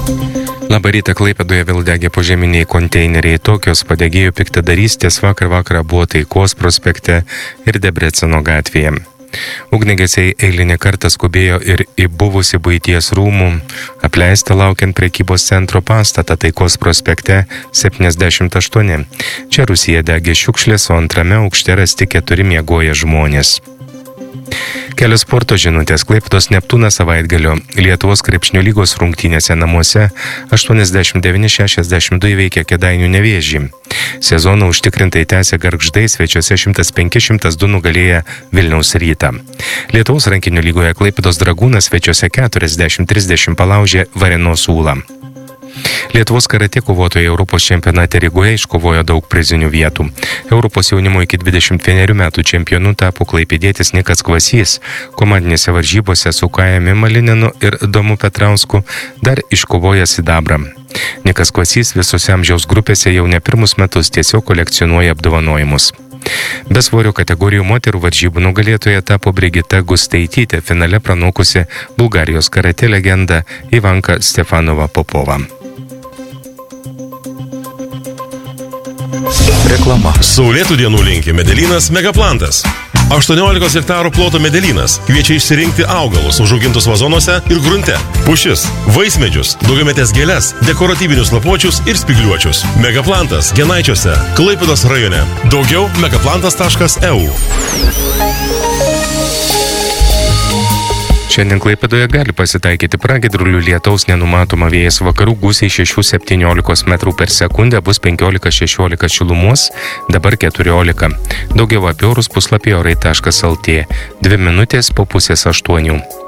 Labą rytą, Klaipėdoje vėl degė požeminiai konteineriai. Tokios padegėjų piktadarystės vakarą buvo Taikos prospekte ir Debreceno gatvėje. Ugniagesiai eilinį kartą skubėjo ir į buvusi buities rūmų apleistą laukiant prekybos centro pastatą Taikos prospekte 78. Čia Rusija degė šiukšlės, o antrame aukšte rasti 4 miegoję žmonės. Kelios sporto žinutės. Klaipėdos Neptūnas savaitgalio Lietuvos krepšinio lygos rungtynėse namuose 89-62 įveikė Kėdainių Nevėžį. Sezoną užtikrintai tęsė Gargždai, svečiuose 105-102 nugalėję Vilniaus Rytą. Lietuvos rankinių lygoje Klaipėdos Dragūnas svečiuose 40-30 palaužė Varėnos Ūlą. Lietuvos karatė kovotojai Europos čempionate Rygoje iškovojo daug prizinių vietų. Europos jaunimo iki 21 metų čempionu tapo klaipėdietis Nikas Kvasys. Komandinėse varžybose su Kajumi Malininu ir Domu Petrausku dar iškovoja sidabrą. Nikas Kvasys visose amžiaus grupėse jau ne pirmus metus tiesiog kolekcionuoja apdovanojimus. Be svorio kategorijų moterų varžybų nugalėtoja tapo Brigita Gustaitytė, finale pranokusi Bulgarijos karatė legendą Ivanka Stefanova Popova. Reklama. Saulėtų dienų linki Medelynas Megaplantas. 18 hektarų ploto Medelynas kviečia išsirinkti augalus užaugintus vazonuose ir grunte, pušis, vaismedžius, daugiametės gėles, dekoratyvinius lapuočius ir spygliuočius. Megaplantas Genaičiuose, Klaipėdos rajone. Daugiau megaplantas.eu. Šiandien Klaipėdoje gali pasitaikyti pragiedrulių, lietaus nenumatoma, vėjas vakarų gūsiai 6-17 metrų per sekundę, bus 15-16 šilumos, dabar 14. Daugiau apie orus puslapyje orai.lt. 2 minutės po 7:30.